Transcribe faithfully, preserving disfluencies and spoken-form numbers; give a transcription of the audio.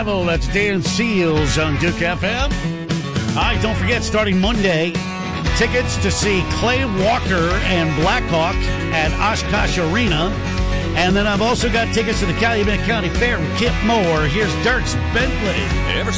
Travel. That's Dan Seals on Duke F M. All right, don't forget, starting Monday, tickets to see Clay Walker and Blackhawk at Oshkosh Arena. And then I've also got tickets to the Calumet County Fair with Kip Moore. Here's Dirks Bentley. Ever